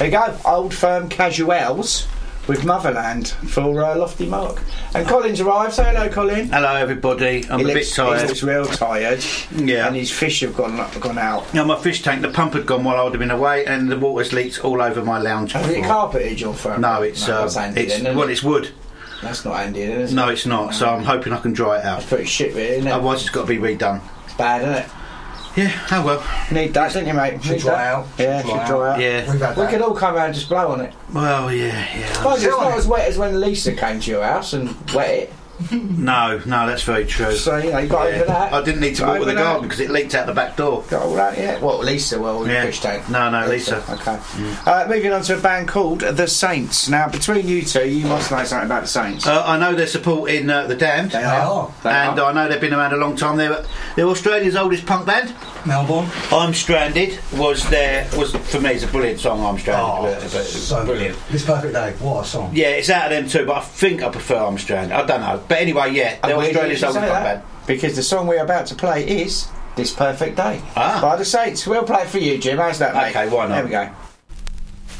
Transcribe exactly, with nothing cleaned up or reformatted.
There you go. Old Firm Casuals with Motherland for uh, Lofty Mark. And Colin's arrived. Say hello, Colin. Hello, everybody. I'm he a looks, bit tired. He looks real tired. Yeah. And his fish have gone gone out. No, my fish tank, the pump had gone while I would have been away, and the water's leaked all over my lounge. Have you carpeted your firm? No, it's no, uh, that's handy it's then, well, it? it's wood. That's not handy, then, is it? No, it's not. No. So I'm hoping I can dry it out. That's pretty shit, really, isn't it? Otherwise, it's got to be redone. It's bad, isn't it? Yeah. Oh well. Need that, don't you, mate? Should Need dry that. out. Yeah, Should should dry dry out. Yeah. We've had We that. could all come out and just blow on it. Well, yeah, yeah. But it's Still not on as it. wet as when Lisa came to your house and wet it. No, no, that's very true. So, you know, you got Yeah. over that. I didn't need to Got water the over that. garden because it leaked out the back door. Got all that, yeah. Well, Lisa, well, Yeah. fish tank. No, no, Lisa. Okay. Uh, moving on to a band called The Saints. Now, between you two, you must know something about The Saints. Uh, I know they're supporting uh, the Damned, They are. They and are. I know they've been around a long time. They're they're Australia's oldest punk band. Melbourne. I'm Stranded was their was for me it's a brilliant song. I'm Stranded, Oh, but- but so brilliant. good. This Perfect Day. What a song. Yeah, it's out of them too, but I think I prefer I'm Stranded. I don't know, but anyway, yeah, And they're where did Australia's you oldest say punk that? band. Because the song we're about to play is This Perfect Day Ah. by The Saints. We'll play it for you, Jim. How's that, mate? Okay, why not? There we go.